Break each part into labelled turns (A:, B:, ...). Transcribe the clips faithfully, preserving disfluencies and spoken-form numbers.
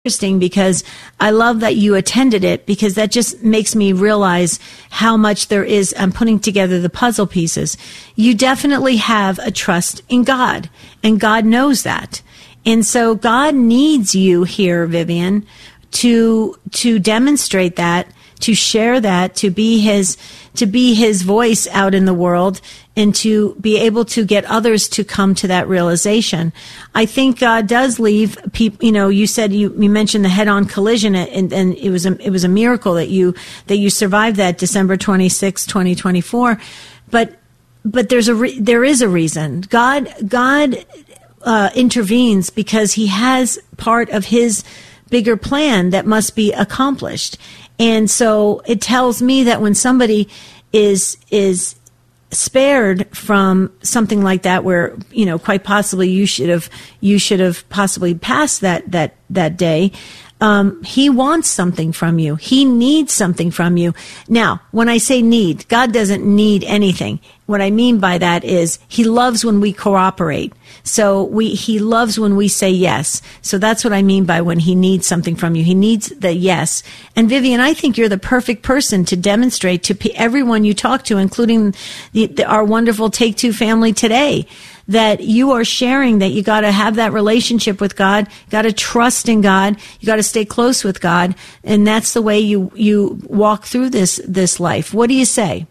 A: interesting because I love that you attended it, because that just makes me realize how much there is. I'm putting together the puzzle pieces. You definitely have a trust in God, and God knows that. And so God needs you here, Vivian, to to demonstrate that, to share that, to be his to be his voice out in the world, and to be able to get others to come to that realization. I think God does leave people. You know, you said you, you mentioned the head-on collision, and, and it was a, it was a miracle that you that you survived that December twenty-sixth, twenty twenty-four. But but there's a re, there is a reason. God God uh, intervenes because He has part of His bigger plan that must be accomplished. And so it tells me that when somebody is is spared from something like that, where, you know, quite possibly you should have you should have possibly passed that that that day, um, He wants something from you. He needs something from you. Now, when I say need, God doesn't need anything. What I mean by that is He loves when we cooperate. So we, He loves when we say yes. So that's what I mean by when He needs something from you. He needs the yes. And Vivian, I think you're the perfect person to demonstrate to p- everyone you talk to, including the, the, our wonderful Take Two family today, that you are sharing that you got to have that relationship with God, got to trust in God, you got to stay close with God, and that's the way you, you walk through this, this life. What do you say?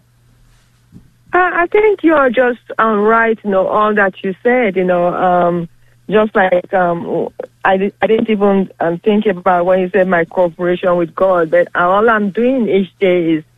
B: I think you're just um, right, you know, all that you said, you know, um, just like um, I, di- I didn't even um, think about when you said my cooperation with God, but all I'm doing each day is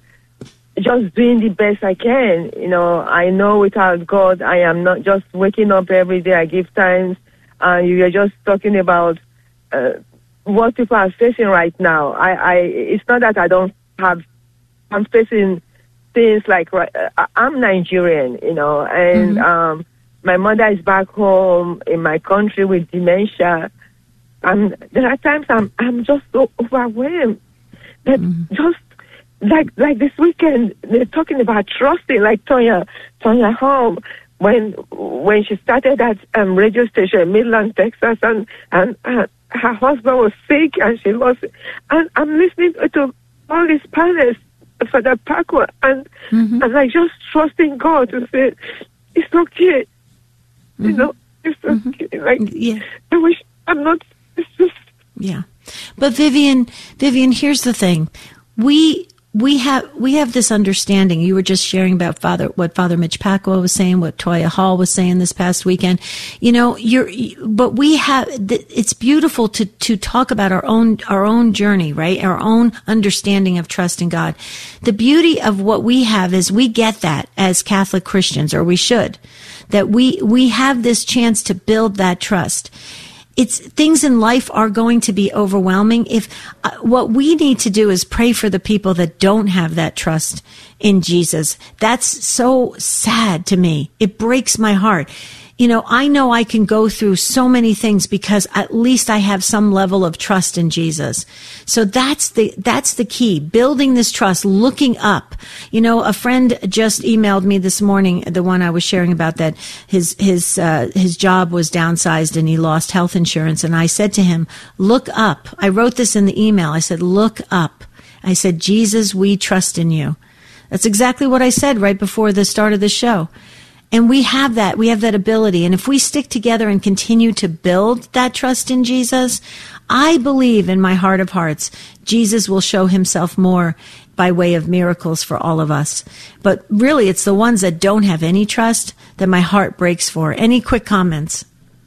B: just doing the best I can. You know, I know without God, I am not just waking up every day, I give thanks, and you are just talking about uh, what people are facing right now. I, I, it's not that I don't have, I'm facing things like, uh, I'm Nigerian, you know, and mm-hmm. um, my mother is back home in my country with dementia. And there are times I'm I'm just so overwhelmed that mm-hmm. just like like this weekend they're talking about trusting, like Tonya Tonya Home when when she started that um, radio station in Midland, Texas, and and uh, her husband was sick and she lost it. And I'm listening to all these parents for the Paco, and mm-hmm. and like just trusting God to say it's okay, mm-hmm. you know, it's okay. Mm-hmm. Like yeah. I wish I'm not. It's just
A: yeah. But Vivian, Vivian, here's the thing: we we have we have this understanding. You were just sharing about Father what Father Mitch Pacwa was saying, what Toya Hall was saying this past weekend. You know, you're. But we have. It's beautiful to to talk about our own our own journey, right? Our own understanding of trust in God. The beauty of what we have is we get that as Catholic Christians, or we should, that we we have this chance to build that trust. It's things in life are going to be overwhelming. If uh, what we need to do is pray for the people that don't have that trust in Jesus. That's so sad to me. It breaks my heart. You know, I know I can go through so many things because at least I have some level of trust in Jesus. So that's the, that's the key. Building this trust, looking up. You know, a friend just emailed me this morning, the one I was sharing about, that his, his, uh, his job was downsized and he lost health insurance. And I said to him, look up. I wrote this in the email. I said, look up. I said, Jesus, we trust in you. That's exactly what I said right before the start of the show. And we have that. We have that ability. And if we stick together and continue to build that trust in Jesus, I believe in my heart of hearts, Jesus will show himself more by way of miracles for all of us. But really, it's the ones that don't have any trust that my heart breaks for. Any quick comments?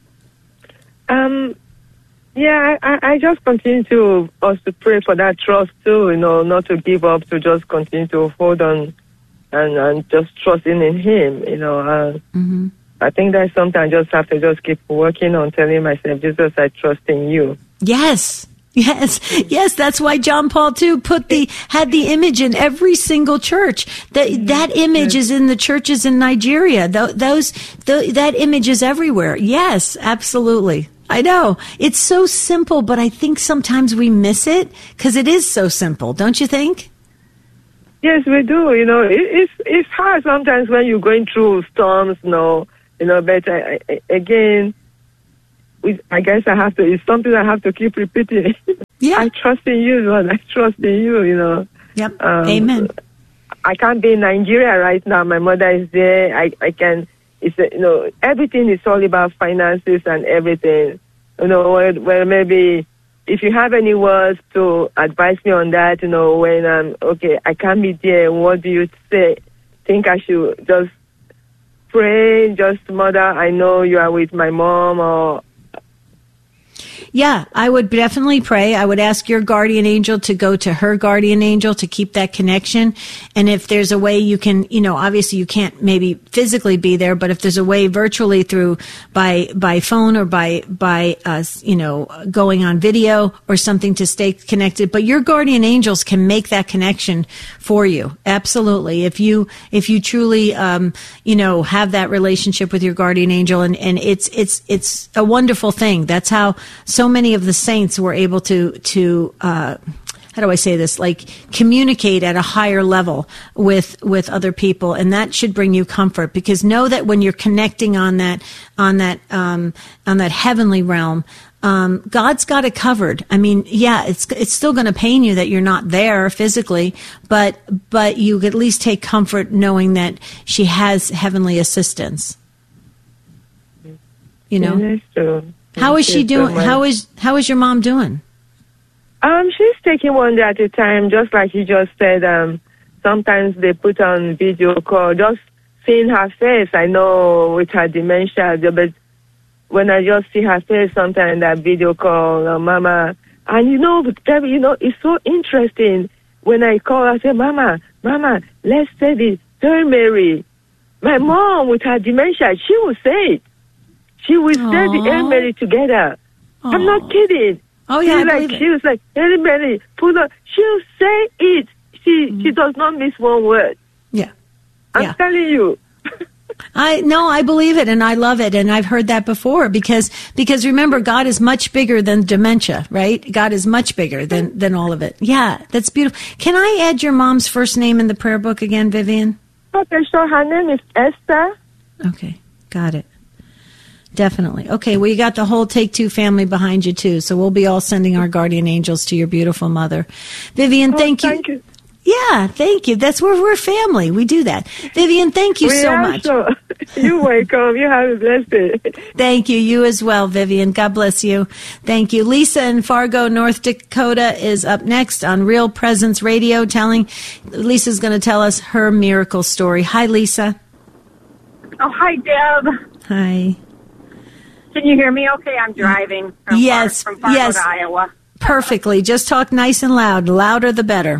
B: Um, yeah, I, I just continue to also pray for that trust too, you know, not to give up, to just continue to hold on. And, and just trusting in him, you know. Uh, mm-hmm. I think that's something I just have to just keep working on, telling myself, Jesus, I trust in you.
A: Yes, yes, yes. That's why John Paul the Second put the had the image in every single church. That mm-hmm. that image yes. is in the churches in Nigeria. Th- those th- that image is everywhere. Yes, absolutely. I know it's so simple, but I think sometimes we miss it because it is so simple. Don't you think?
B: Yes, we do. You know, it, it's it's hard sometimes when you're going through storms, you know, you know, but I, I, again, we, I guess I have to, it's something I have to keep repeating.
A: Yeah.
B: I trust in you, Lord. I trust in you, you know.
A: Yep.
B: Um,
A: Amen.
B: I can't be in Nigeria right now. My mother is there. I, I can, it's, a, you know, everything is all about finances and everything. You know, where, where maybe if you have any words to advise me on that, you know, when I'm, okay, I can't be there, what do you say? Think I should just pray, just, Mother, I know you are with my mom, or...
A: Yeah, I would definitely pray. I would ask your guardian angel to go to her guardian angel to keep that connection. And if there's a way you can, you know, obviously you can't maybe physically be there, but if there's a way virtually through by by phone or by by us, you know, going on video or something to stay connected. But your guardian angels can make that connection for you. Absolutely. If you if you truly um, you know, have that relationship with your guardian angel, and, and it's it's it's a wonderful thing. That's how so many of the saints were able to, to, uh, how do I say this? Like communicate at a higher level with, with other people. And that should bring you comfort, because know that when you're connecting on that, on that, um, on that heavenly realm, um, God's got it covered. I mean, yeah, it's, it's still going to pain you that you're not there physically, but, but you at least take comfort knowing that she has heavenly assistance. You know?
B: Yeah, that's true.
A: How is she doing? How is how is your mom doing?
B: Um, she's taking one day at a time, just like you just said. Um, sometimes they put on video call, just seeing her face. I know with her dementia, but when I just see her face, sometimes that video call, uh, Mama, and you know, you know, it's so interesting. When I call, I say, Mama, Mama, let's say the Hail Mary. My mom with her dementia, she will say it. She will
A: Aww.
B: say the Hail Mary together. Aww. I'm not kidding.
A: Oh, yeah,
B: She's
A: I
B: like,
A: believe
B: she was like, Hail Mary, put on. She'll say it. She mm-hmm. she does not miss one word.
A: Yeah.
B: I'm
A: yeah.
B: telling you.
A: I no, I believe it, and I love it, and I've heard that before, because because remember, God is much bigger than dementia, right? God is much bigger than, than all of it. Yeah, that's beautiful. Can I add your mom's first name in the prayer book again, Vivian?
B: Okay, so her name is Esther.
A: Okay, got it. Definitely. Okay, well, you got the whole Take Two family behind you, too, so we'll be all sending our guardian angels to your beautiful mother. Vivian,
B: oh,
A: thank you.
B: Thank you.
A: Yeah, thank you. That's where we're family. We do that. Vivian, thank you
B: we
A: so
B: are
A: much.
B: So. You're welcome. You have a blessed day.
A: Thank you. You as well, Vivian. God bless you. Thank you. Lisa in Fargo, North Dakota is up next on Real Presence Radio, telling, Lisa's going to tell us her miracle story. Hi, Lisa.
C: Oh, hi, Deb.
A: Hi.
C: Can you hear me okay? I'm driving from,
A: yes,
C: Far, from Fargo
A: yes.
C: to Iowa.
A: Perfectly. Just talk nice and loud. Louder the better.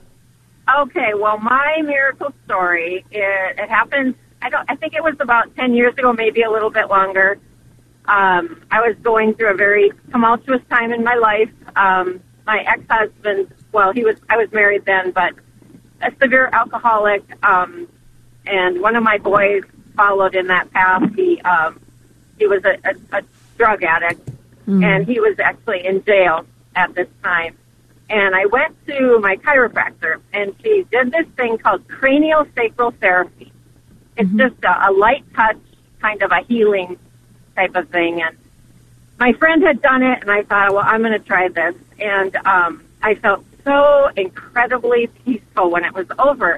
C: Okay, well, my miracle story, it, it happened, I don't. I think it was about ten years ago, maybe a little bit longer. Um, I was going through a very tumultuous time in my life. Um, my ex-husband, well, he was. I was married then, but a severe alcoholic, um, and one of my boys followed in that path. He um, he was a, a, a drug addict, mm. and he was actually in jail at this time. And I went to my chiropractor, and she did this thing called craniosacral therapy. It's mm-hmm. just a, a light touch, kind of a healing type of thing. And my friend had done it, and I thought, well, I'm going to try this. And um, I felt so incredibly peaceful when it was over.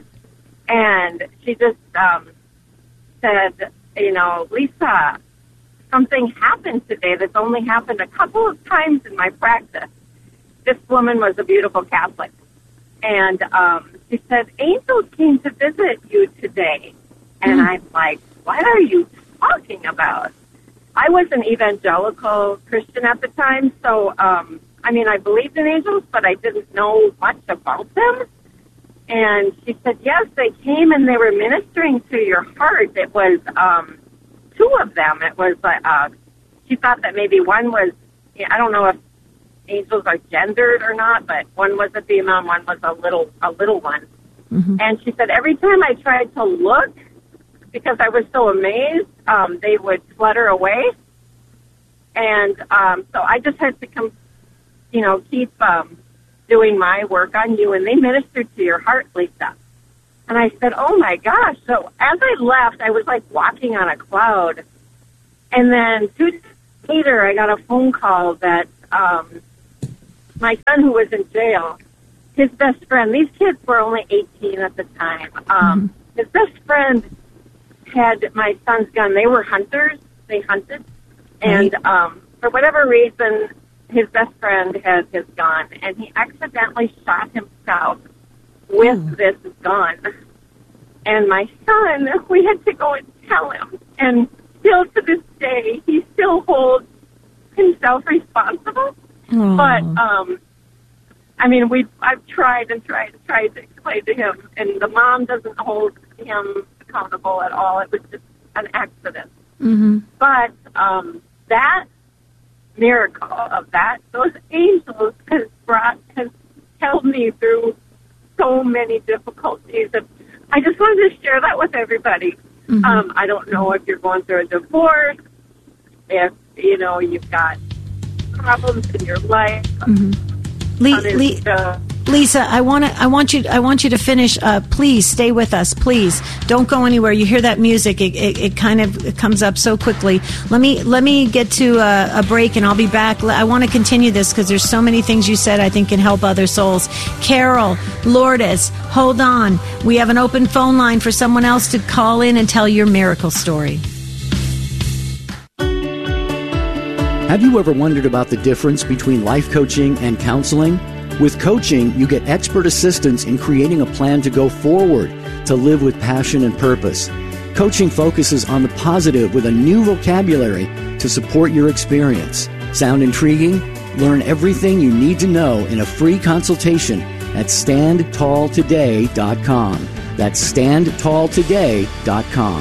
C: And she just um, said, you know, Lisa, something happened today that's only happened a couple of times in my practice. This woman was a beautiful Catholic. And um, she said, angels came to visit you today. And mm. I'm like, what are you talking about? I was an evangelical Christian at the time, so, um, I mean, I believed in angels, but I didn't know much about them. And she said, yes, they came and they were ministering to your heart. It was um, two of them. It was, uh, she thought that maybe one was, I don't know if angels are gendered or not, but one was a female and one was a little a little one. Mm-hmm. And she said every time I tried to look, because I was so amazed, um, they would flutter away. And um, so I just had to come, you know, keep um, doing my work on you, and they ministered to your heart, Lisa. And I said, oh, my gosh. So as I left, I was like walking on a cloud. And then two days later, I got a phone call that um, my son, who was in jail, his best friend, these kids were only eighteen at the time, um, mm-hmm. his best friend had my son's gun. They were hunters. They hunted. And right. um, for whatever reason, his best friend had his gun, and he accidentally shot himself with oh. this gun. And my son, we had to go and tell him. And still to this day, he still holds himself responsible. Oh. But, um, I mean, we I've tried and tried and tried to explain to him, and the mom doesn't hold him accountable at all. It was just an accident. Mm-hmm. But um, that miracle of that, those angels has brought, has held me through so many difficulties. And I just wanted to share that with everybody. Mm-hmm. Um, I don't know if you're going through a divorce, if, you know, you've got problems in your life.
A: Mm-hmm. Le- Le- Lisa, I want to. I want you. I want you to finish. Uh, please stay with us. Please don't go anywhere. You hear that music? It, it, it kind of it comes up so quickly. Let me let me get to a, a break, and I'll be back. I want to continue this because there's so many things you said I think can help other souls. Carol, Lourdes, hold on. We have an open phone line for someone else to call in and tell your miracle story.
D: Have you ever wondered about the difference between life coaching and counseling? With coaching, you get expert assistance in creating a plan to go forward, to live with passion and purpose. Coaching focuses on the positive with a new vocabulary to support your experience. Sound intriguing? Learn everything you need to know in a free consultation at stand tall today dot com. That's stand tall today dot com.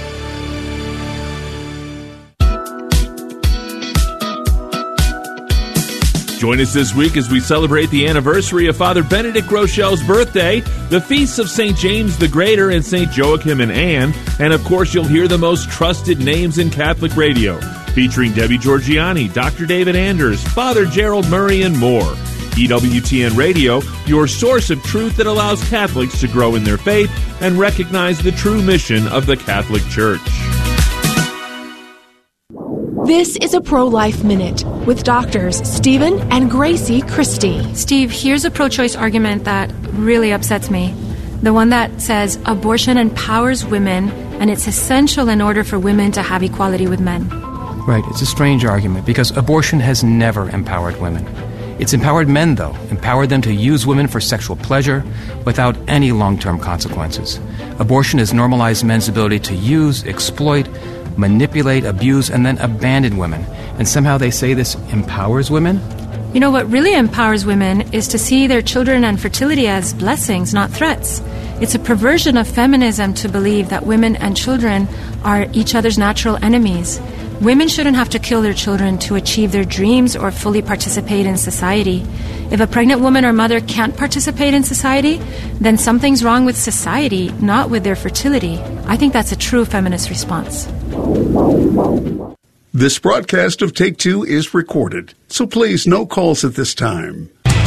E: Join us this week as we celebrate the anniversary of Father Benedict Rochelle's birthday, the feasts of Saint James the Greater and Saint Joachim and Anne, and of course you'll hear the most trusted names in Catholic radio, featuring Debbie Georgiani, Doctor David Anders, Father Gerald Murray, and more. E W T N Radio, your source of truth that allows Catholics to grow in their faith and recognize the true mission of the Catholic Church.
F: This is a Pro-Life Minute with doctors Stephen and Gracie Christie.
G: Steve, here's a pro-choice argument that really upsets me. The one that says abortion empowers women and it's essential in order for women to have equality with men.
H: Right, it's a strange argument because abortion has never empowered women. It's empowered men, though, empowered them to use women for sexual pleasure without any long-term consequences. Abortion has normalized men's ability to use, exploit, manipulate, abuse, and then abandon women. And somehow they say this empowers women?
G: You know, what really empowers women is to see their children and fertility as blessings, not threats. It's a perversion of feminism to believe that women and children are each other's natural enemies. Women shouldn't have to kill their children to achieve their dreams or fully participate in society. If a pregnant woman or mother can't participate in society, then something's wrong with society, not with their fertility. I think that's a true feminist response.
I: This broadcast of Take Two is recorded, so please no calls at this time.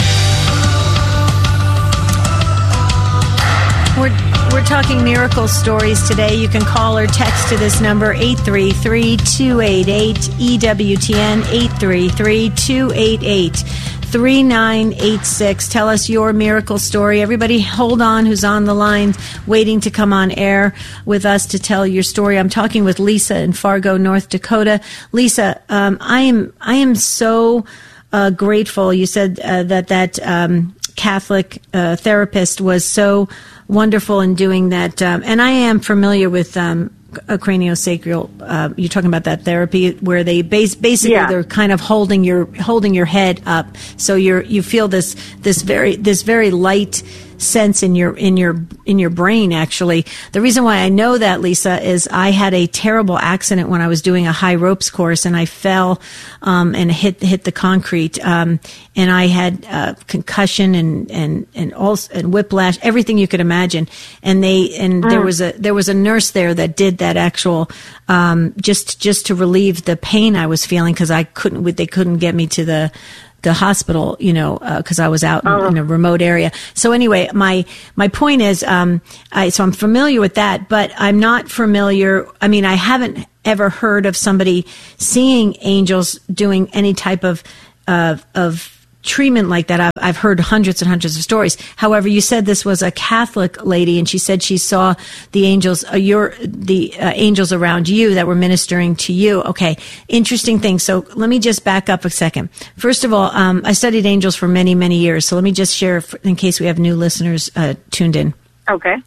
A: We're, we're talking miracle stories today. You can call or text to this number, eight three three, two eight eight, E W T N, eight three three, two eight eight, three nine eight six. Tell us your miracle story. Everybody hold on who's on the line waiting to come on air with us to tell your story. I'm talking with Lisa in Fargo, North Dakota. Lisa, um, I am I am so uh, grateful. You said uh, that that um, Catholic uh, therapist was so wonderful in doing that. Um, and I am familiar with um, a craniosacral. Uh, you're talking about that therapy where they base, basically yeah. they're kind of holding your holding your head up, so you're you feel this this very this very light sense in your in your in your brain. Actually, the reason why I know that, Lisa, is I had a terrible accident when I was doing a high ropes course, and I fell um, and hit hit the concrete, um, and I had uh, concussion and and and also and whiplash, everything you could imagine. And they and mm. there was a there was a nurse there that did that actual um, just just to relieve the pain I was feeling because I couldn't they couldn't get me to the the hospital, you know, because uh, I was out in, oh. in a remote area. So anyway, my my point is, um, I so I'm familiar with that, but I'm not familiar. I mean, I haven't ever heard of somebody seeing angels doing any type of uh, of treatment like that. I've, I've heard hundreds and hundreds of stories. However, you said this was a Catholic lady, and she said she saw the angels, uh, your the uh, angels around you that were ministering to you. Okay, interesting thing. So let me just back up a second. First of all, um, I studied angels for many, many years. So let me just share, in case we have new listeners uh, tuned in.
C: Okay.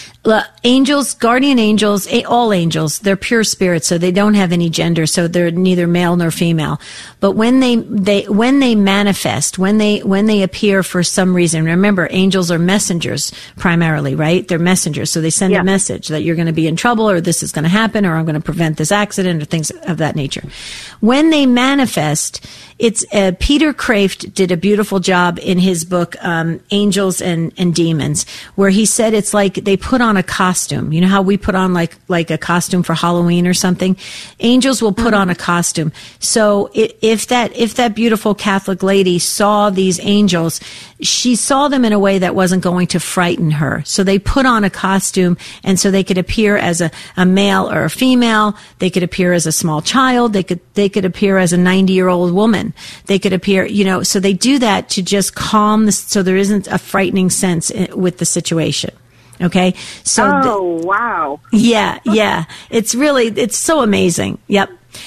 A: Angels, guardian angels, all angels, they're pure spirits, so they don't have any gender, so they're neither male nor female. But when they, they, when they manifest, when they, when they appear for some reason, remember, angels are messengers primarily, right? They're messengers, so they send yeah. a message that you're going to be in trouble, or this is going to happen, or I'm going to prevent this accident, or things of that nature. When they manifest, it's, uh, Peter Kraft did a beautiful job in his book, um, Angels and, and Demons, where he said it's like they put on a costume. You know how we put on like like a costume for Halloween or something? Angels will put mm-hmm. on a costume. So it, if that if that beautiful Catholic lady saw these angels, she saw them in a way that wasn't going to frighten her. So they put on a costume, and so they could appear as a, a male or a female. They could appear as a small child. They could they could appear as a ninety-year-old woman. They could appear, you know, so they do that to just calm the, so there isn't a frightening sense with the situation. Okay. So,
C: oh, th- wow.
A: Yeah. Yeah. It's really, it's so amazing. Yep.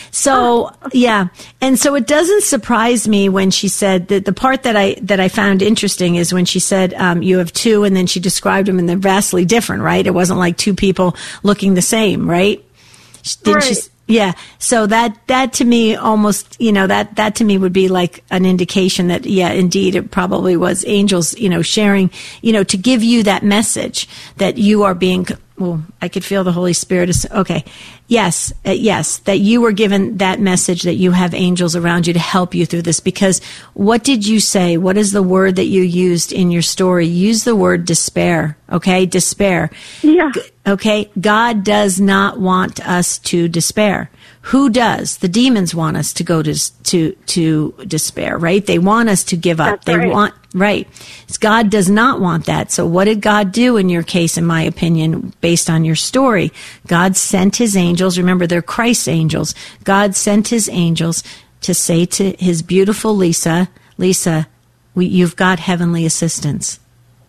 A: So, yeah. And so it doesn't surprise me when she said that the part that I, that I found interesting is when she said, um, you have two, and then she described them and they're vastly different, right? It wasn't like two people looking the same, right? Didn't
C: right.
A: she? Yeah. So that, that to me almost, you know, that, that to me would be like an indication that, yeah, indeed, it probably was angels, you know, sharing, you know, to give you that message that you are being, well, I could feel the Holy Spirit is, okay. Yes. Uh, yes. That you were given that message that you have angels around you to help you through this, because what did you say? What is the word that you used in your story? Use the word despair. Okay. Despair.
C: Yeah.
A: Okay. God does not want us to despair. Who does? The demons want us to go to, to, to despair, right? They want us to give up.
C: That's
A: they
C: right.
A: want, right. God does not want that. So what did God do in your case, in my opinion, based on your story? God sent his angels. Remember, they're Christ's angels. God sent his angels to say to his beautiful Lisa, Lisa, we, you've got heavenly assistance.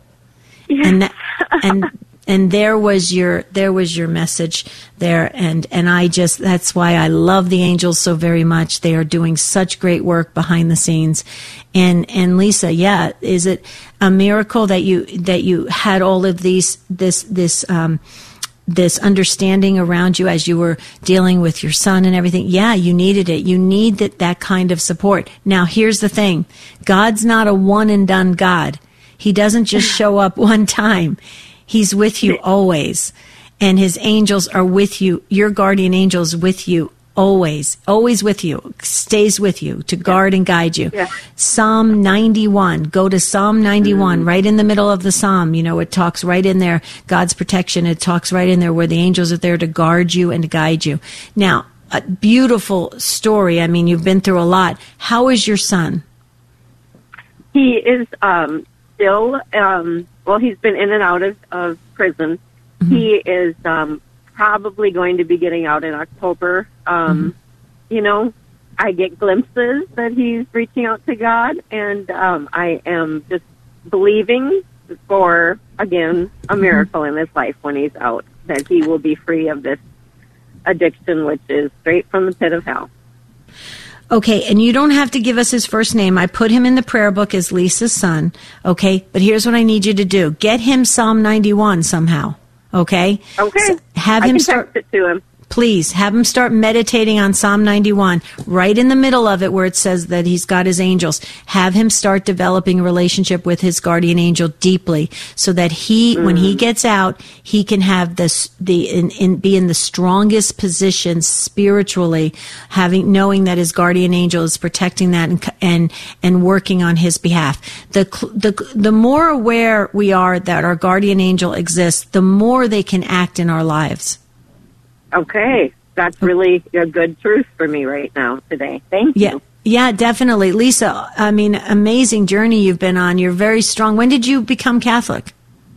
C: Yes.
A: And that, and, And there was your, there was your message there. And, and I just, that's why I love the angels so very much. They are doing such great work behind the scenes. And, and Lisa, yeah, is it a miracle that you, that you had all of these, this, this, um, this understanding around you as you were dealing with your son and everything? Yeah, you needed it. You need that, that kind of support. Now, here's the thing. God's not a one and done God. He doesn't just show up one time. He's with you always, and his angels are with you. Your guardian angel is with you always, always with you, stays with you to guard and guide you.
C: Yeah.
A: Psalm ninety-one, go to Psalm ninety-one, mm-hmm. right in the middle of the Psalm. You know, it talks right in there, God's protection. It talks right in there where the angels are there to guard you and to guide you. Now, a beautiful story. I mean, you've been through a lot. How is your son?
C: He is, um, still, um, well, he's been in and out of, of prison. Mm-hmm. He is um, probably going to be getting out in October. Um, mm-hmm. You know, I get glimpses that he's reaching out to God, and um, I am just believing for, again, a miracle mm-hmm. in his life when he's out, that he will be free of this addiction, which is straight from the pit of hell.
A: Okay, and you don't have to give us his first name. I put him in the prayer book as Lisa's son, okay? But here's what I need you to do. Get him Psalm ninety-one somehow, okay?
C: Okay.
A: So have
C: I
A: him
C: can
A: start
C: text it to him.
A: Please have him start meditating on Psalm ninety-one, right in the middle of it where it says that he's got his angels. Have him start developing a relationship with his guardian angel deeply, so that he, mm. when he gets out, he can have this, the, in, in, be in the strongest position spiritually, having, knowing that his guardian angel is protecting that and, and, and working on his behalf. The, the, the more aware we are that our guardian angel exists, the more they can act in our lives.
C: Okay. That's really a good truth for me right now today. Thank you.
A: Yeah. Yeah, definitely. Lisa, I mean, amazing journey you've been on. You're very strong. When did you become Catholic?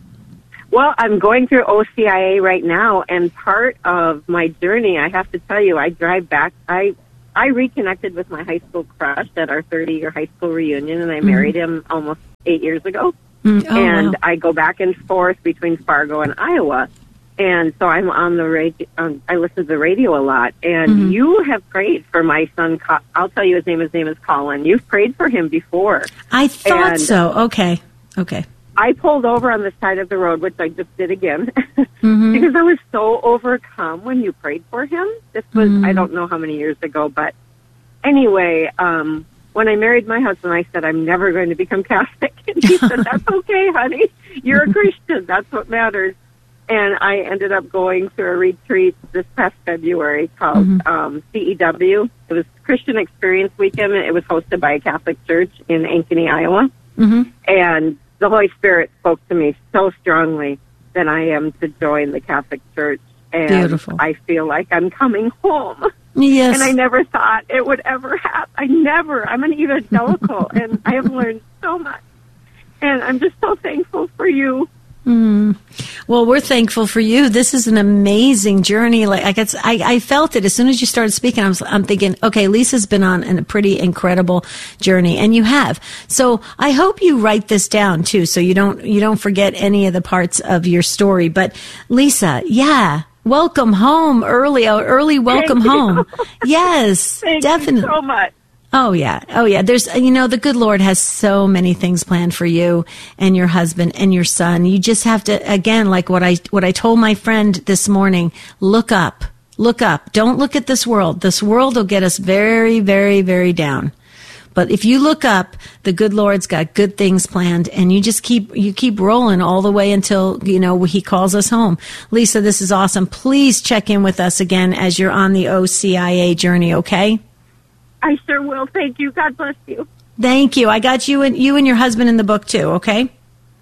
C: Well, I'm going through O C I A right now, and part of my journey, I have to tell you, I drive back. I I reconnected with my high school crush at our thirty-year high school reunion, and I mm-hmm. married him almost eight years ago. Mm, oh, and wow. I go back and forth between Fargo and Iowa. And so I'm on the radio, um, I listen to the radio a lot. And mm-hmm. you have prayed for my son. I'll tell you his name. His name is Colin. You've prayed for him before.
A: I thought
C: and
A: so. Okay. Okay.
C: I pulled over on the side of the road, which I just did again, mm-hmm. because I was so overcome when you prayed for him. This was, mm-hmm. I don't know how many years ago, but anyway, um, when I married my husband, I said, I'm never going to become Catholic. And he said, that's okay, honey. You're a Christian. That's what matters. And I ended up going to a retreat this past February called mm-hmm. um, C E W. It was Christian Experience Weekend. It was hosted by a Catholic church in Ankeny, Iowa. Mm-hmm. And the Holy Spirit spoke to me so strongly that I am to join the Catholic Church. And
A: Beautiful.
C: I feel like I'm coming home.
A: Yes.
C: And I never thought it would ever happen. I never. I'm an evangelical, and I have learned so much. And I'm just so thankful for you.
A: Mm. Well, we're thankful for you. This is an amazing journey. Like I, guess, I, I felt it as soon as you started speaking. I was, I'm thinking, okay, Lisa's been on a pretty incredible journey, and you have. So I hope you write this down too, so you don't you don't forget any of the parts of your story. But Lisa, yeah, welcome home early. Early welcome
C: Thank
A: home.
C: You.
A: Yes,
C: Thank
A: definitely.
C: you so much.
A: Oh, yeah. Oh, yeah. There's, you know, the good Lord has so many things planned for you and your husband and your son. You just have to, again, like what I, what I told my friend this morning, look up, look up. Don't look at this world. This world will get us very, very, very down. But if you look up, the good Lord's got good things planned, and you just keep, you keep rolling all the way until, you know, he calls us home. Lisa, this is awesome. Please check in with us again as you're on the O C I A journey, okay?
C: I sure will. Thank you. God bless you.
A: Thank you. I got you and you and your husband in the book too, okay?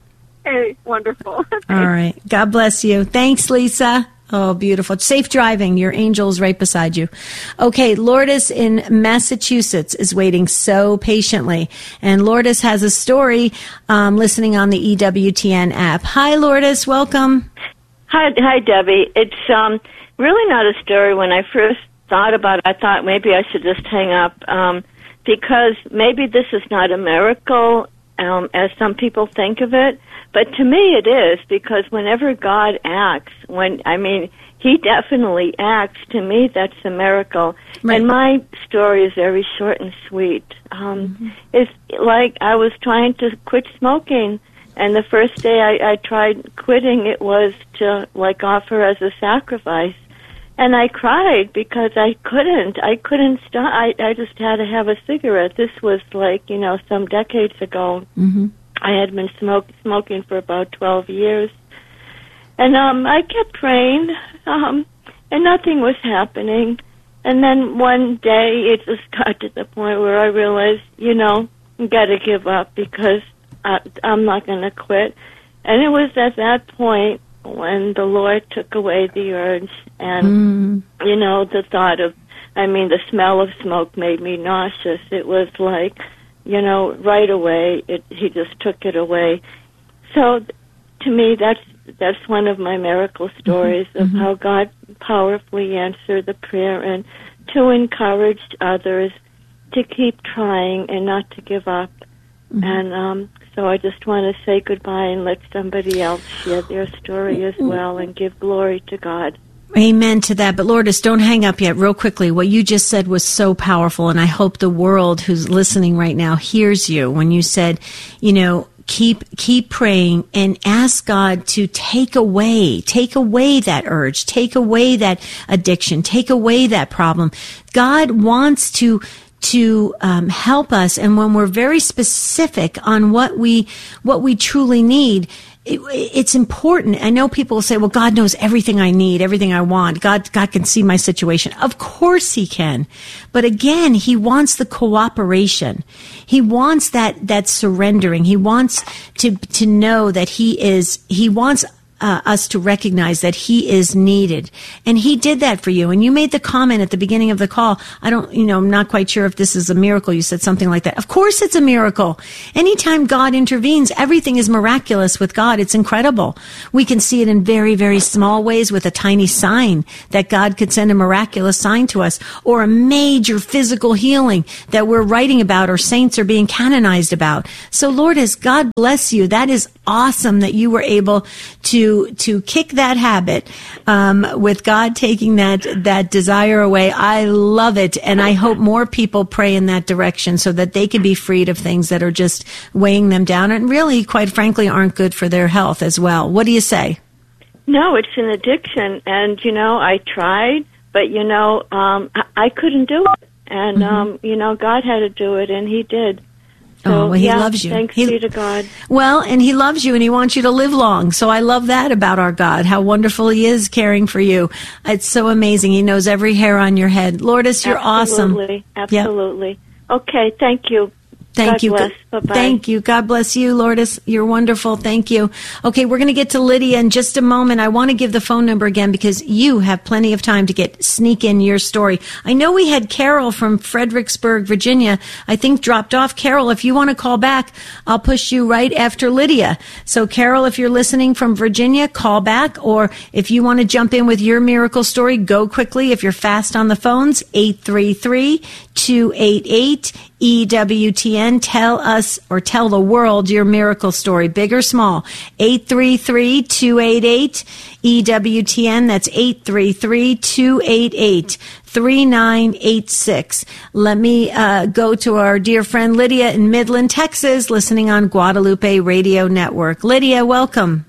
C: Hey, wonderful.
A: All right. God bless you. Thanks, Lisa. Oh, beautiful. Safe driving. Your angel's right beside you. Okay, Lourdes in Massachusetts is waiting so patiently. And Lourdes has a story um, listening on the E W T N app. Hi, Lourdes. Welcome.
J: Hi, hi, Debbie. It's um, really not a story. When I first thought about it, I thought maybe I should just hang up um, because maybe this is not a miracle um, as some people think of it, but to me it is, because whenever God acts, when I mean, He definitely acts. To me, that's a miracle. Right. And my story is very short and sweet. Um, mm-hmm. It's like I was trying to quit smoking, and the first day I, I tried quitting, it was to like offer as a sacrifice. And I cried because I couldn't. I couldn't stop. I, I just had to have a cigarette. This was like, you know, some decades ago. Mm-hmm. I had been smoke, smoking for about twelve years. And um, I kept praying, um, and nothing was happening. And then one day it just got to the point where I realized, you know, you got to give up because I, I'm not going to quit. And it was at that point when the Lord took away the urge, and, mm. you know, the thought of, I mean, the smell of smoke made me nauseous. It was like, you know, right away, it, He just took it away. So, to me, that's that's one of my miracle stories mm-hmm. of mm-hmm. how God powerfully answered the prayer, and to encourage others to keep trying and not to give up. Mm-hmm. And um, so I just want to say goodbye and let somebody else share their story as well and give glory to God.
A: Amen to that. But Lourdes, don't hang up yet. Real quickly, what you just said was so powerful, and I hope the world who's listening right now hears you when you said, you know, keep keep praying and ask God to take away, take away that urge, take away that addiction, take away that problem. God wants to to um, help us, and when we're very specific on what we what we truly need, it, it's important. I know people will say, well, God knows everything I need, everything I want. God, God can see my situation. Of course He can. But again, He wants the cooperation. He wants that, that surrendering. He wants to, to know that He is, He wants uh, us to recognize that he is needed. And he did that for you. And you made the comment at the beginning of the call. I don't, you know, I'm not quite sure if this is a miracle. You said something like that. Of course it's a miracle. Anytime God intervenes, everything is miraculous with God. It's incredible. We can see it in very, very small ways with a tiny sign that God could send a miraculous sign to us, or a major physical healing that we're writing about or saints are being canonized about. So Lord, as God bless you, that is awesome that you were able to to kick that habit um, with God taking that that desire away. I love it, and I hope more people pray in that direction so that they can be freed of things that are just weighing them down and really, quite frankly, aren't good for their health as well. What do you say?
J: No, it's an addiction, and, you know, I tried, but, you know, um, I, I couldn't do it, and, mm-hmm. um, you know, God had to do it, and he did. So,
A: oh, well, he
J: yeah,
A: loves you.
J: Thanks
A: he,
J: be to God.
A: Well, and he loves you, and he wants you to live long. So I love that about our God, how wonderful he is caring for you. It's so amazing. He knows every hair on your head. Lourdes, you're
J: absolutely,
A: awesome.
J: Absolutely. Yep. Okay, thank you.
A: Thank
J: God
A: you.
J: Bless. Bye-bye.
A: Thank you. God bless you, Lourdes. You're wonderful. Thank you. Okay, we're going to get to Lydia in just a moment. I want to give the phone number again because you have plenty of time to get sneak in your story. I know we had Carol from Fredericksburg, Virginia, I think dropped off. Carol, if you want to call back, I'll push you right after Lydia. So Carol, if you're listening from Virginia, call back. Or if you want to jump in with your miracle story, go quickly. If you're fast on the phones, eight three three, two eight eight, E W T N. Tell us or tell the world your miracle story, big or small. eight three three, two eight eight, E W T N. That's eight three three, two eight eight, three nine eight six. Let me uh, go to our dear friend Lydia in Midland, Texas, listening on Guadalupe Radio Network. Lydia, welcome.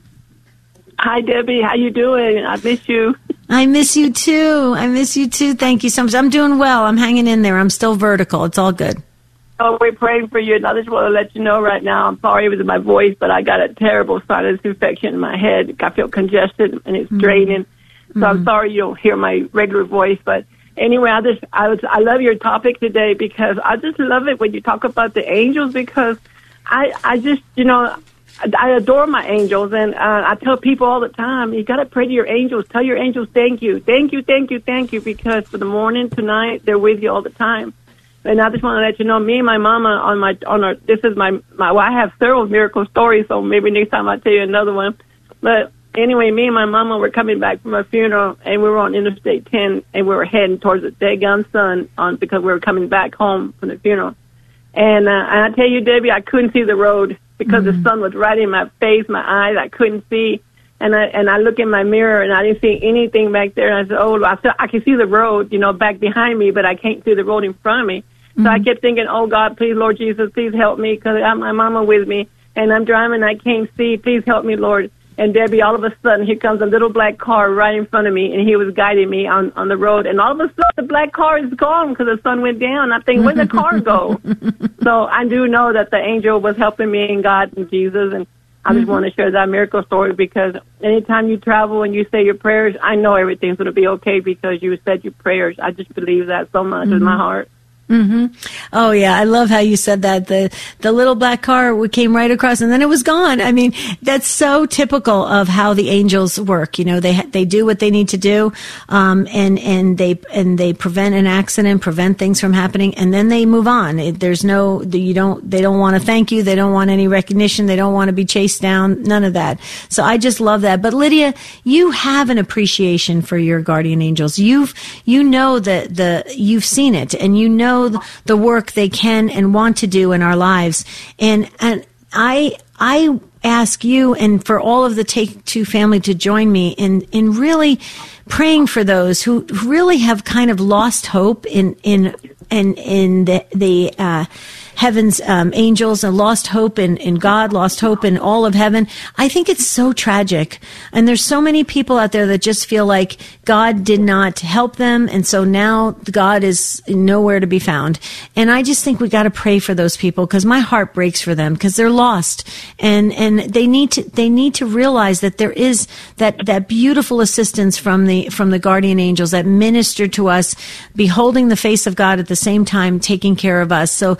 K: Hi, Debbie. How you doing? I miss you.
A: I miss you too. I miss you too. Thank you so much. I'm doing well. I'm hanging in there. I'm still vertical. It's all good.
K: Oh, we're praying for you, and I just want to let you know right now, I'm sorry with my voice, but I got a terrible sinus infection in my head. I feel congested, and it's mm-hmm. draining. So mm-hmm. I'm sorry you don't hear my regular voice, but anyway, I just I was I love your topic today because I just love it when you talk about the angels, because I I just you know I adore my angels, and uh, I tell people all the time, you got to pray to your angels. Tell your angels thank you, thank you, thank you, thank you, because for the morning to night they're with you all the time. And I just want to let you know, me and my mama on my on our this is my my well, I have several miracle stories, so maybe next time I'll tell you another one. But anyway, me and my mama were coming back from a funeral, and we were on Interstate ten, and we were heading towards the Dagon Sun on because we were coming back home from the funeral. And, uh, and I tell you, Debbie, I couldn't see the road because mm-hmm. the sun was right in my face, my eyes. I couldn't see. And I and I look in my mirror, and I didn't see anything back there. And I said, oh, I, said, I can see the road, you know, back behind me, but I can't see the road in front of me. Mm-hmm. So I kept thinking, oh, God, please, Lord Jesus, please help me, because I have my mama with me, and I'm driving, I can't see. Please help me, Lord. And Debbie, all of a sudden, here comes a little black car right in front of me, and he was guiding me on, on the road. And all of a sudden, the black car is gone because the sun went down. I think, where'd the car go? So I do know that the angel was helping me, and God and Jesus, and I just mm-hmm. want to share that miracle story, because anytime you travel and you say your prayers, I know everything's going to be okay because you said your prayers. I just believe that so much mm-hmm. with my heart.
A: Mm-hmm. Oh yeah, I love how you said that. The the little black car came right across, and then it was gone. I mean, that's so typical of how the angels work. You know, they they do what they need to do, um, and and they and they prevent an accident, prevent things from happening, and then they move on. It, there's no you don't they don't want to thank you. They don't want any recognition. They don't want to be chased down. None of that. So I just love that. But Lydia, you have an appreciation for your guardian angels. You've you know that the you've seen it, and you know the work they can and want to do in our lives. And, and I, I ask you and for all of the Take Two family to join me in, in really praying for those who really have kind of lost hope in, in, in, in the, the, uh, heaven's um, angels, and lost hope in, in God, lost hope in all of heaven. I think it's so tragic. And there's so many people out there that just feel like God did not help them, and so now God is nowhere to be found. And I just think we got to pray for those people, because my heart breaks for them, because they're lost, and and they need to they need to realize that there is that that beautiful assistance from the from the guardian angels that minister to us, beholding the face of God at the same time taking care of us. So Lydia,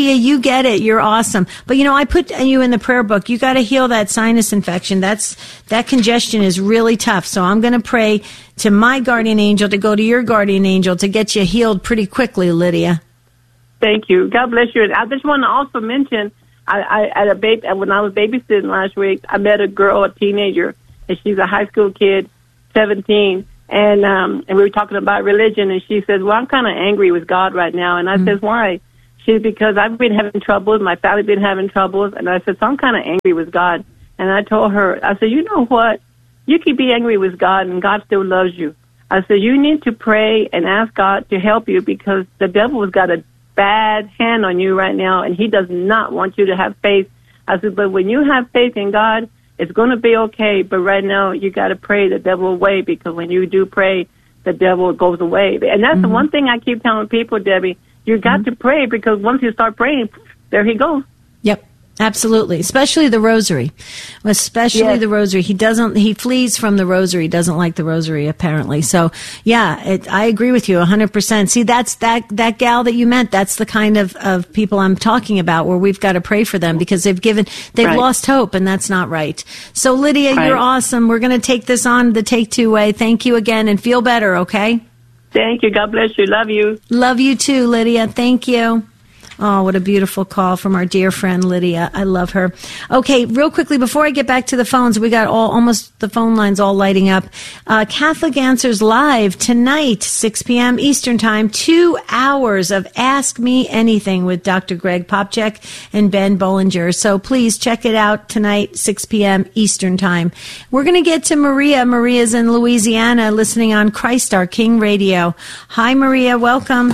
A: Lydia, you get it. You're awesome. But, you know, I put you in the prayer book. You got to heal that sinus infection. That's that congestion is really tough. So I'm going to pray to my guardian angel to go to your guardian angel to get you healed pretty quickly, Lydia.
K: Thank you. God bless you. And I just want to also mention, I, I at a baby when I was babysitting last week, I met a girl, a teenager, and she's a high school kid, seventeen. And um, and we were talking about religion, and she says, well, I'm kind of angry with God right now. And I mm-hmm. says, why? She said, because I've been having troubles, my family's been having troubles. And I said, so I'm kind of angry with God. And I told her, I said, you know what? You can be angry with God, and God still loves you. I said, you need to pray and ask God to help you, because the devil has got a bad hand on you right now, and he does not want you to have faith. I said, but when you have faith in God, it's going to be okay, but right now you got to pray the devil away, because when you do pray, the devil goes away. And that's mm-hmm. the one thing I keep telling people, Debbie. You got mm-hmm. to pray, because once you start praying, there he goes.
A: Yep. Absolutely, especially the rosary, especially yes. the rosary. He doesn't, he flees from the rosary. He doesn't like the rosary, apparently. So, yeah, it, I agree with you one hundred percent. See, that's that, that gal that you meant. That's the kind of, of people I'm talking about, where we've got to pray for them, because they've given, they've right. lost hope, and that's not right. So, Lydia, right. you're awesome. We're going to take this on the Take Two way. Thank you again, and feel better, okay?
K: Thank you. God bless you. Love you.
A: Love you too, Lydia. Thank you. Oh, what a beautiful call from our dear friend Lydia. I love her. Okay, real quickly, before I get back to the phones, we got all almost the phone lines all lighting up. Uh, Catholic Answers Live tonight, six p.m. Eastern Time, two hours of Ask Me Anything with Doctor Greg Popcak and Ben Bollinger. So please check it out tonight, six p.m. Eastern Time. We're going to get to Maria. Maria's in Louisiana, listening on Christ Our King Radio. Hi, Maria. Welcome.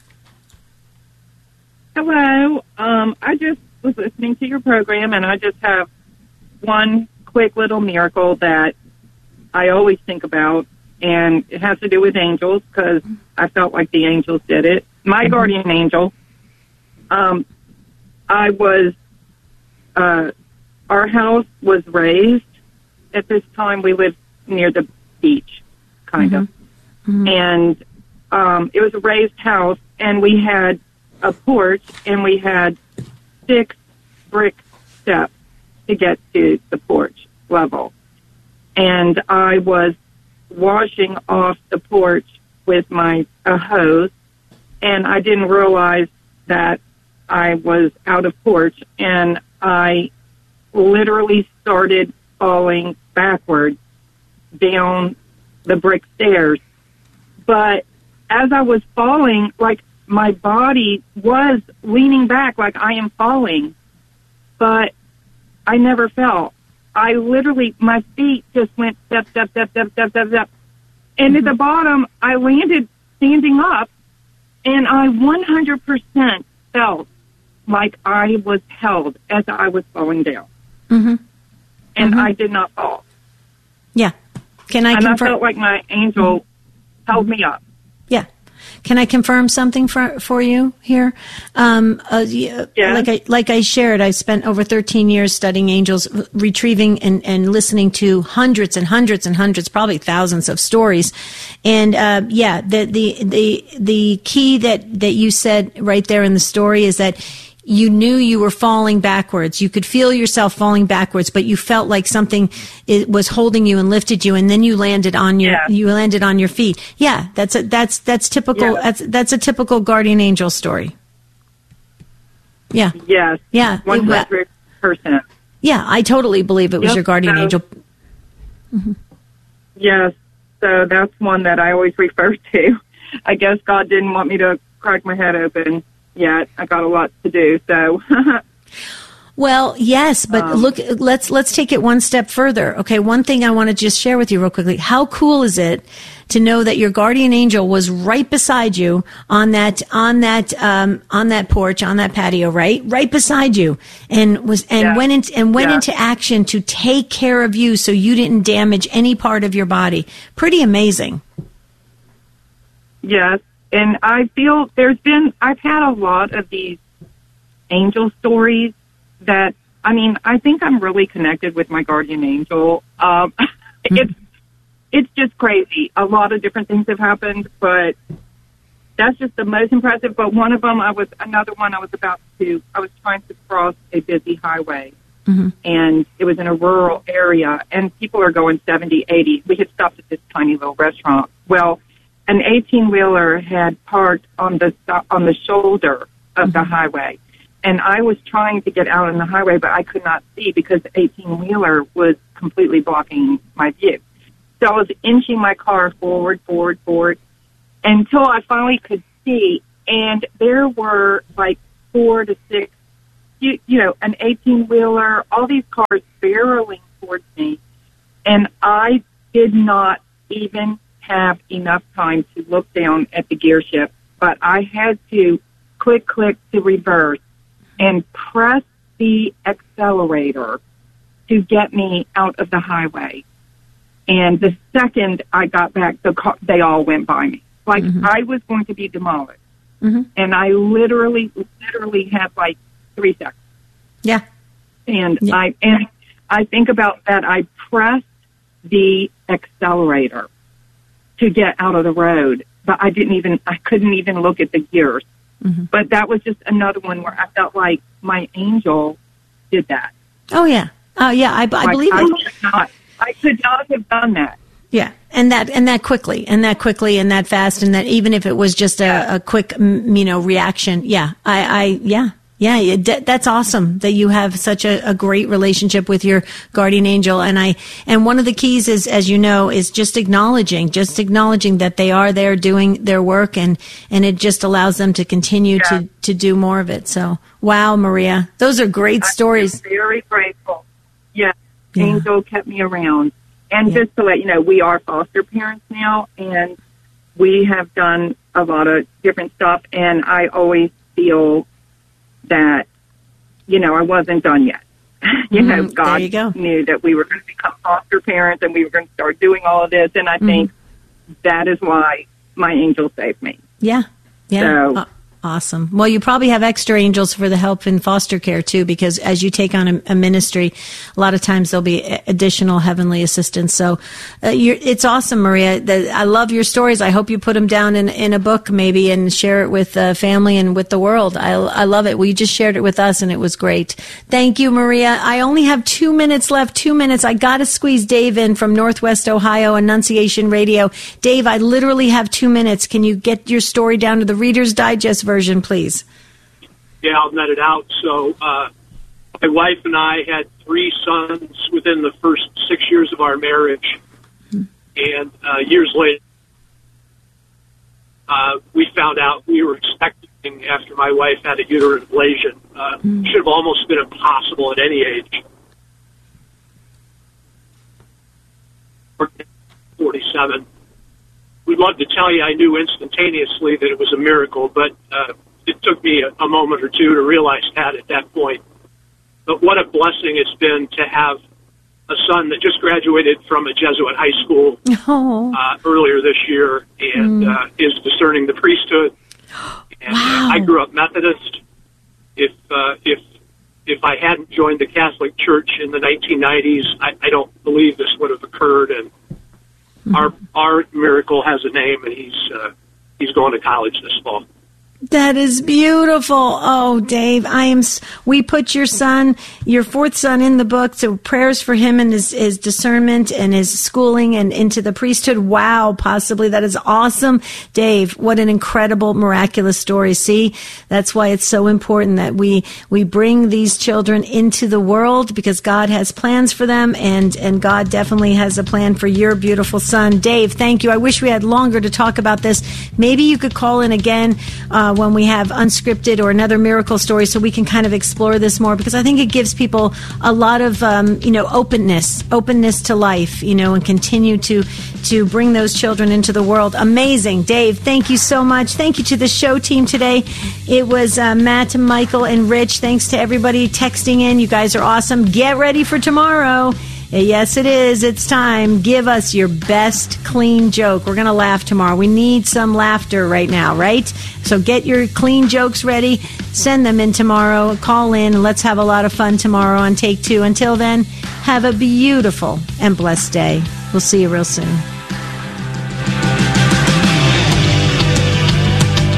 L: Hello. Um, I just was listening to your program, and I just have one quick little miracle that I always think about, and it has to do with angels, because I felt like the angels did it. My guardian angel, um, I was, uh, our house was raised. At this time, we lived near the beach, kind mm-hmm. of. Mm-hmm. And um, it was a raised house, and we had a porch, and we had six brick steps to get to the porch level. And I was washing off the porch with my a hose, and I didn't realize that I was out of porch, and I literally started falling backwards down the brick stairs. But as I was falling, like, my body was leaning back like I am falling, but I never fell. I literally, my feet just went step, step, step, step, step, step, step. And mm-hmm. at the bottom, I landed standing up, and I one hundred percent felt like I was held as I was falling down.
A: Mm-hmm.
L: And
A: mm-hmm.
L: I did not fall.
A: Yeah. Can I
L: and
A: confirm?
L: I felt like my angel mm-hmm. held me up.
A: Yeah. Can I confirm something for for you here? Um, uh, yeah. Like I like I shared, I spent over thirteen years studying angels, retrieving and, and listening to hundreds and hundreds and hundreds, probably thousands of stories. And uh, yeah, the the the the key that that you said right there in the story is that you knew you were falling backwards. You could feel yourself falling backwards, but you felt like something it was holding you and lifted you, and then you landed on your yeah. you landed on your feet. Yeah, that's a, that's that's typical. Yeah. That's that's a typical guardian angel story. Yeah.
L: Yes.
A: Yeah.
L: One hundred percent.
A: Yeah, I totally believe it was
L: yep.
A: your guardian
L: so,
A: angel. Mm-hmm.
L: Yes. So that's one that I always refer to. I guess God didn't want me to crack my head open yet. I got a lot to do, so.
A: Well, yes, but
L: um,
A: look, let's let's take it one step further. Okay, one thing I want to just share with you real quickly. How cool is it to know that your guardian angel was right beside you on that on that um, on that porch, on that patio, right, right beside you, and was and yeah. went into and went yeah. into action to take care of you, so you didn't damage any part of your body. Pretty amazing.
L: Yes. And I feel there's been, I've had a lot of these angel stories that, I mean, I think I'm really connected with my guardian angel. Um, mm-hmm. It's it's just crazy. A lot of different things have happened, but that's just the most impressive. But one of them, I was another one. I was about to. I was trying to cross a busy highway, mm-hmm. and it was in a rural area, and people are going seventy, eighty. We had stopped at this tiny little restaurant. Well, an eighteen-wheeler had parked on the on the shoulder of mm-hmm. the highway, and I was trying to get out on the highway, but I could not see because the eighteen-wheeler was completely blocking my view. So I was inching my car forward, forward, forward, until I finally could see, and there were like four to six, you, you know, an eighteen-wheeler, all these cars barreling towards me, and I did not even have enough time to look down at the gear shift, but I had to click, click to reverse and press the accelerator to get me out of the highway. And the second I got back, the car, they all went by me. Like mm-hmm. I was going to be demolished. Mm-hmm. And I literally, literally had like three seconds.
A: Yeah.
L: And
A: yeah.
L: I and I think about that. I pressed the accelerator to get out of the road, but I didn't even, I couldn't even look at the gears. Mm-hmm. But that was just another one where I felt like my angel did that.
A: Oh, yeah. Oh, yeah. I, I
L: like,
A: believe
L: I
A: it.
L: Could not, I could not have done that.
A: Yeah. And that, and that quickly, and that quickly, and that fast, and that even if it was just a, a quick, you know, reaction. Yeah. I, I, yeah. Yeah, it, that's awesome that you have such a, a great relationship with your guardian angel. And I, and one of the keys is, as you know, is just acknowledging, just acknowledging that they are there doing their work, and, and it just allows them to continue yeah. to, to do more of it. So, wow, Maria, those are great
L: I'm
A: stories.
L: Very grateful. Yeah, yeah. Angel kept me around. And yeah. just to let you know, we are foster parents now, and we have done a lot of different stuff, and I always feel that, you know, I wasn't done yet. you mm, know, God
A: you go.
L: knew that we were going to become foster parents and we were going to start doing all of this. And I mm. think that is why my angel saved me.
A: Yeah. Yeah.
L: So,
A: uh, awesome. Well, you probably have extra angels for the help in foster care, too, because as you take on a, a ministry, a lot of times there'll be additional heavenly assistance. So uh, you're, it's awesome, Maria. The, I love your stories. I hope you put them down in, in a book maybe and share it with uh, family and with the world. I, I love it. Well, you just shared it with us, and it was great. Thank you, Maria. I only have two minutes left, two minutes. I got to squeeze Dave in from Northwest Ohio, Annunciation Radio. Dave, I literally have two minutes. Can you get your story down to the Reader's Digest version? Version, please.
M: Yeah, I'll net it out. So uh, my wife and I had three sons within the first six years of our marriage. Mm-hmm. And uh, years later, uh, we found out we were expecting after my wife had a uterine ablation. Uh, mm-hmm. Should have almost been impossible at any age. forty-seven. We'd love to tell you I knew instantaneously that it was a miracle, but uh, it took me a, a moment or two to realize that at that point. But what a blessing it's been to have a son that just graduated from a Jesuit high school
A: oh.
M: uh, earlier this year and mm. uh, is discerning the priesthood. And
A: wow.
M: uh, I grew up Methodist. If uh, if if I hadn't joined the Catholic Church in the nineteen nineties, I, I don't believe this would have occurred. And mm-hmm. our our miracle has a name, and he's uh, he's going to college this fall.
A: That is beautiful. Oh, Dave, I am. We put your son, your fourth son, in the book. So prayers for him and his, his discernment and his schooling and into the priesthood. Wow, possibly that is awesome, Dave. What an incredible, miraculous story. See, that's why it's so important that we we bring these children into the world, because God has plans for them, and and God definitely has a plan for your beautiful son, Dave. Thank you. I wish we had longer to talk about this. Maybe you could call in again. Uh, when we have unscripted or another miracle story, so we can kind of explore this more, because I think it gives people a lot of, um, you know, openness, openness to life, you know, and continue to, to bring those children into the world. Amazing. Dave, thank you so much. Thank you to the show team today. It was uh, Matt, Michael, and Rich. Thanks to everybody texting in. You guys are awesome. Get ready for tomorrow. Yes, it is. It's time. Give us your best clean joke. We're going to laugh tomorrow. We need some laughter right now, right? So get your clean jokes ready. Send them in tomorrow. Call in, and let's have a lot of fun tomorrow on Take Two. Until then, have a beautiful and blessed day. We'll see you real soon.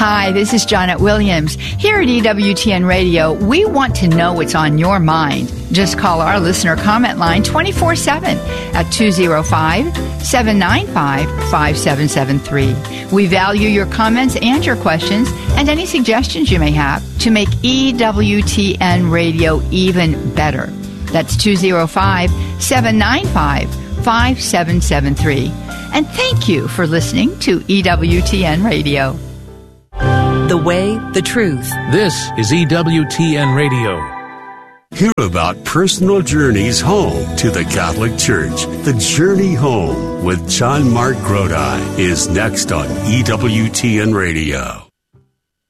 N: Hi, this is Janet Williams. Here at E W T N Radio, we want to know what's on your mind. Just call our listener comment line twenty-four seven at two oh five, seven nine five, five seven seven three. We value your comments and your questions and any suggestions you may have to make E W T N Radio even better. That's two oh five, seven nine five, five seven seven three. And thank you for listening to E W T N Radio.
O: The way, the truth.
P: This is E W T N Radio.
Q: Hear about personal journeys home to the Catholic Church. The Journey Home with John Mark Grodi is next on E W T N Radio.